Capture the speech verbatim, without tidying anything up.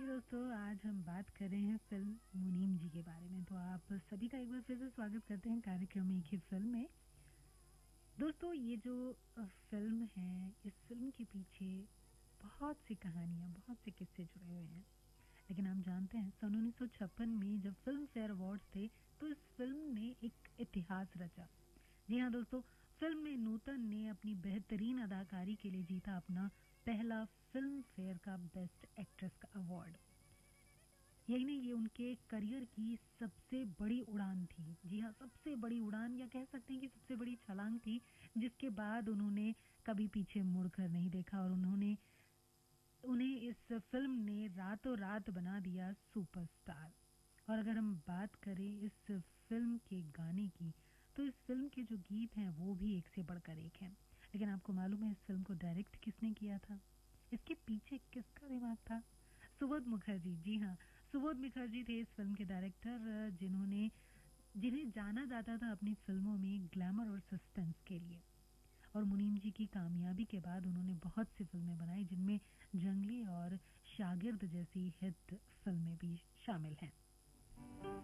चलिए दोस्तों, आज हम बात कर रहे हैं फिल्म मुनीम जी के बारे में। तो आप सभी का एक बार फिर से स्वागत करते हैं कार्यक्रम एक ही फिल्म में। दोस्तों, ये जो फिल्म है, इस फिल्म के पीछे बहुत सी कहानियां, बहुत से किस्से जुड़े हुए हैं। लेकिन हम जानते हैं सन उन्नीस सौ छप्पन में जब फिल्म फेयर अवार्ड्स थे तो इस फिल्म ने एक इतिहास रचा। जी हाँ दोस्तों, फिल्म में नूतन ने अपनी बेहतरीन अदाकारी के लिए जीता अपना पहला फिल्म फेयर का बेस्ट एक्ट्रेस का अवार्ड। यही नहीं, ये उनके करियर की सबसे बड़ी उड़ान थी। जी हाँ, सबसे बड़ी उड़ान, या कह सकते हैं कि सबसे बड़ी छलांग थी, जिसके बाद उन्होंने कभी पीछे मुड़कर नहीं देखा और उन्होंने उन्हें इस फिल्म ने रातों रात बना दिया सुपरस्टार। और अगर हम बात करें इस फिल्म के गाने की, तो इस फिल्म के जो गीत हैं वो भी एक से बढ़कर एक हैं। लेकिन आपको मालूम है इस फिल्म को डायरेक्ट किसने किया था? इसके पीछे किसका दिमाग था? सुबोध मुखर्जी। जी हाँ, सुबोध मुखर्जी थे इस फिल्म के डायरेक्टर, जिन्होंने जिन्हें जाना जाता था अपनी फिल्मों में ग्लैमर और सस्पेंस के लिए। और मुनीम जी की कामयाबी के बाद उन्होंने बहुत सी फिल्में बनाई, जिनमें जंगली और शागिर्द जैसी हिट फिल्में भी शामिल हैं।